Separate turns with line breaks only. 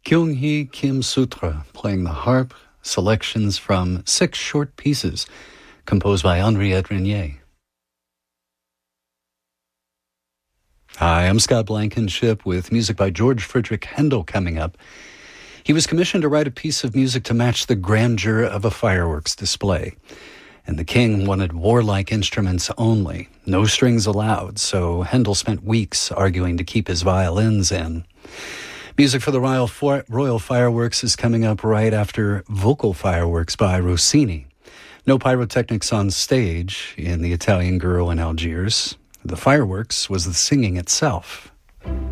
Kyung-hee Kim Sutra playing the harp, selections from 6 short pieces composed by Henriette Renier. Hi, I'm Scott Blankenship with music by George Friedrich Handel coming up. He was commissioned to write a piece of music to match the grandeur of a fireworks display. And the king wanted warlike instruments only, no strings allowed, so Handel spent weeks arguing to keep his violins in. Music for the Royal Fireworks is coming up right after Vocal Fireworks by Rossini. No pyrotechnics on stage in The Italian Girl in Algiers. The fireworks was the singing itself.